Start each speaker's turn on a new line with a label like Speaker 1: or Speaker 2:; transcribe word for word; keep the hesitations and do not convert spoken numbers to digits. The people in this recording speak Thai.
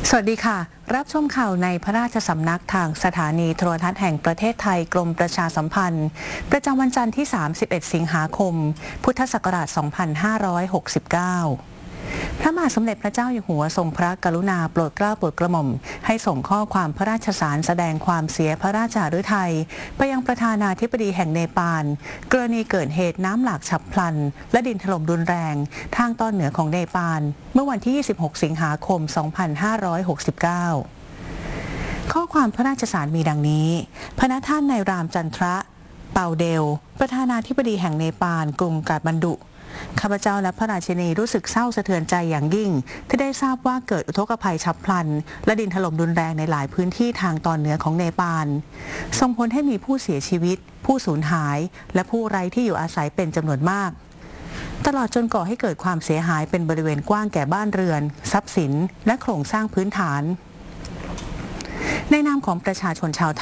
Speaker 1: สวัสดีค่ะรับชมข่าวในพระราชสำนักทางสถานีโทรทัศน์แห่งประเทศไทยกรมประชาสัมพันธ์ประจำวันจันทร์ที่ สามสิบเอ็ด สิงหาคม พุทธศักราช สองพันห้าร้อยหกสิบเก้า พระมหาสมเด็จพระเจ้าอยู่หัวทรงพระกรุณาโปรดเกล้าโปรดกระหม่อมให้ส่งข้อความพระราชสารแสดงความเสียพระราชฤทัยไปยังประธานาธิบดีแห่งเนปาลกรณีเกิดเหตุน้ำหลากฉับพลันและดินถล่มรุนแรงทางตอนเหนือของเนปาลเมื่อวันที่ ยี่สิบหก สิงหาคม สองพันห้าร้อยหกสิบเก้า ข้อความพระราชสารมีดังนี้พระท่านนายรามจันทระเปาเดลประธานาธิบดีแห่งเนปาลกรุงกาฐมาณฑุข้าพเจ้าและพระราชินีรู้สึกเศร้าสะเทือนใจอย่างยิ่งที่ได้ทราบว่าเกิดอุทกภัยฉับพลันและดินถล่มรุนแรงในหลายพื้นที่ทางตอนเหนือของเนปาลส่งผลให้มีผู้เสียชีวิตผู้สูญหายและผู้ไร้ที่อยู่อาศัยเป็นจำนวนมากตลอดจนก่อให้เกิดความเสียหายเป็นบริเวณกว้างแก่บ้านเรือนทรัพย์สินและโครงสร้างพื้นฐานในนามของประชาชนชาว